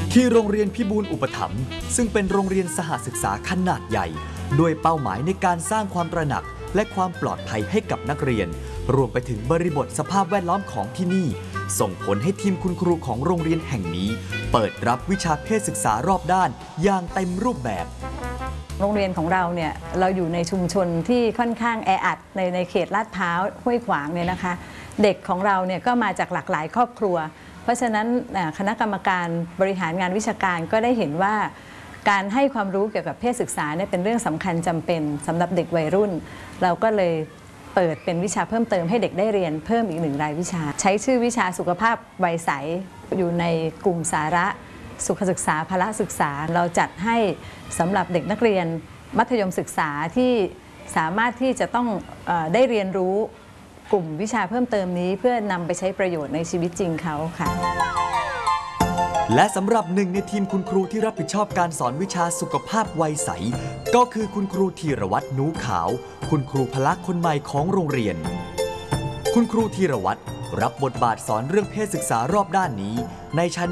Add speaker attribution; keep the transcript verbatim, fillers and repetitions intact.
Speaker 1: ที่โรงเรียนพิบูลอุปถัมภ์ซึ่งเป็นโรงเรียนสหศึกษาขนาดใหญ่ด้วยเป้าหมายในการสร้างความตระหนักและความปลอดภัยให้กับนักเรียนรวมไปถึงบริบทสภาพแวดล้อมของที่นี่ส่งผลให้ทีมคุณครูของโรงเรียนแห่งนี้เปิดรับวิชาเพศศึกษารอบด้านอย่างเต็มรูปแบบ
Speaker 2: โรงเรียนของเราเนี่ยเราอยู่ในชุมชนที่ค่อนข้างแออัดในในเขตลาดพร้าวห้วยขวางเนี่ยนะคะเด็กของเราเนี่ยก็มาจากหลากหลายครอบครัวเพราะฉะนั้นคณะกรรมการบริหารงานวิชาการก็ได้เห็นว่าการให้ความรู้เกี่ยวกับเพศศึกษาเนี่ยเป็นเรื่องสำคัญจำเป็นสำหรับเด็กวัยรุ่นเราก็เลยเปิดเป็นวิชาเพิ่มเติมให้เด็กได้เรียนเพิ่มอีกหนึ่งรายวิชาใช้ชื่อวิชาสุขภาพวัยใสอยู่ในกลุ่มสาระสุขศึกษาพละศึกษาเราจัดให้สำหรับเด็กนักเรียนมัธยมศึกษาที่สามารถที่จะต้องเอ่อได้เรียนรู้กลุ่มวิชาเพิ่มเติมนี้เพื่อนำไปใช้ประโยชน์ในชีวิตจริงเขาค่ะ
Speaker 1: และสำหรับหนึ่งในทีมคุณครูที่รับผิดชอบการสอนวิชาสุขภาพวัยใสก็คือคุณครูธีรวัตรนูขาวคุณครูพละคนใหม่ของโรงเรียนคุณครูธีรวัตรรับบทบาทสอนเรื่องเพศศึกษารอบด้านนี้ในชั้น